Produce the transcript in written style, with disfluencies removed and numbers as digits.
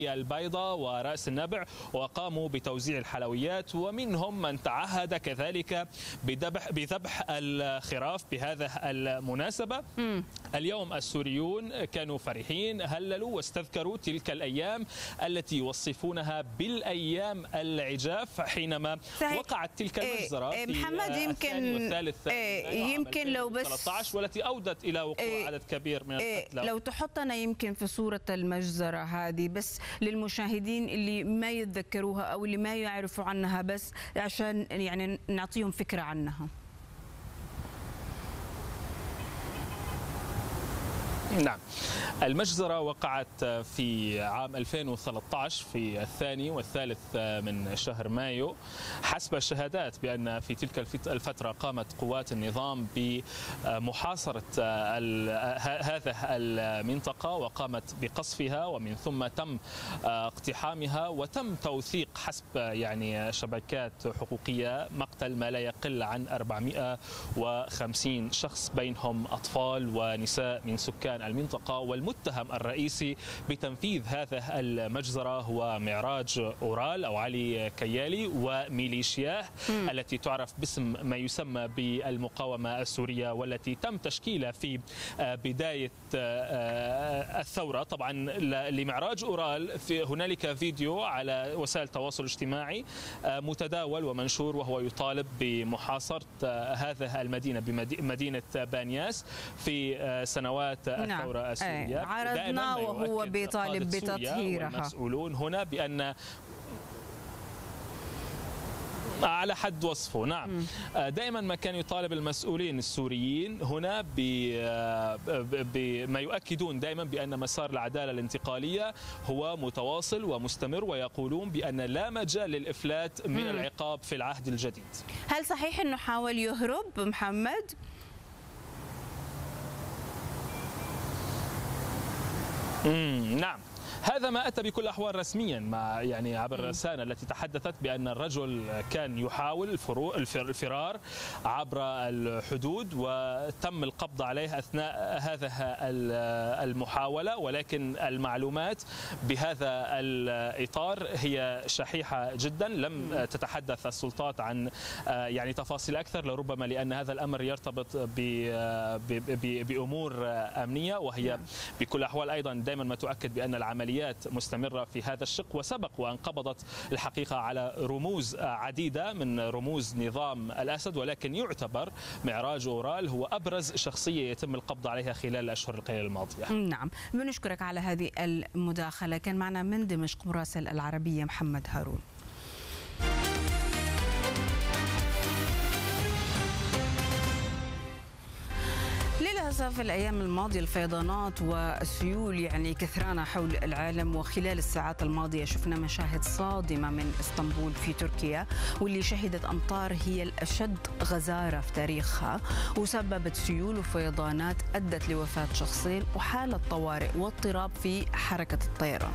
البيضة ورأس النبع، وقاموا بتوزيع الحلويات، ومنهم من تعهد كذلك بذبح الخراف بهذا المناسبة. اليوم السوريون كانوا فرحين، هللوا واستذكروا تلك الأيام التي يوصفونها بالأيام العجاف حينما وقعت تلك المجزرة في محمد يمكن لو بس 13 والتي أودت إلى وقوع عدد كبير من القتلى. لو تحطنا يمكن في صورة المجزرة هذه بس للمشاهدين اللي ما يتذكروها أو اللي ما يعرفوا عنها، بس عشان يعني نعطيهم فكرة عنها. نعم، المجزرة وقعت في عام 2013 في الثاني والثالث من شهر مايو، حسب الشهادات بأن في تلك الفترة قامت قوات النظام بمحاصرة هذه المنطقة وقامت بقصفها، ومن ثم تم اقتحامها وتم توثيق حسب يعني شبكات حقوقية مقتل ما لا يقل عن 450 شخص، بينهم أطفال ونساء من سكان المنطقة. والمتهم الرئيسي بتنفيذ هذه المجزرة هو معراج أورال أو علي كيالي وميليشياه التي تعرف باسم ما يسمى بالمقاومة السورية، والتي تم تشكيلها في بداية الثورة. طبعا لمعراج أورال هنالك فيديو على وسائل التواصل الاجتماعي متداول ومنشور وهو يطالب بمحاصرة هذه المدينة بمدينة بانياس في سنوات الثورة السورية. عرضنا وهو بيطالب بتطهيرها. المسؤولون هنا بأن على حد وصفه، نعم، دائما ما كان يطالب المسؤولين السوريين هنا بما يؤكدون دائما بأن مسار العدالة الانتقالية هو متواصل ومستمر، ويقولون بأن لا مجال للإفلات من العقاب في العهد الجديد. هل صحيح أنه حاول يهرب محمد؟ نعم، هذا ما أتى بكل الأحوال رسميا مع يعني عبر الرسالة التي تحدثت بأن الرجل كان يحاول الفرار عبر الحدود، وتم القبض عليه أثناء هذه المحاولة، ولكن المعلومات بهذا الإطار هي شحيحة جدا. لم تتحدث السلطات عن يعني تفاصيل أكثر، لربما لأن هذا الأمر يرتبط بأمور أمنية، وهي بكل الأحوال أيضا دائما ما تؤكد بأن العمليات مستمرة في هذا الشق. وسبق وأن قبضت الحقيقة على رموز عديدة من رموز نظام الأسد، ولكن يعتبر معراج أورال هو أبرز شخصية يتم القبض عليها خلال الأشهر القليلة الماضية. نعم، بنشكرك على هذه المداخلة. كان معنا من دمشق مراسل العربية محمد هارون. للأسف الأيام الماضية الفيضانات والسيول يعني كثرانة حول العالم، وخلال الساعات الماضية شفنا مشاهد صادمة من اسطنبول في تركيا، واللي شهدت أمطار هي الأشد غزارة في تاريخها، وسببت سيول وفيضانات أدت لوفاة شخصين وحالة طوارئ واضطراب في حركة الطيران.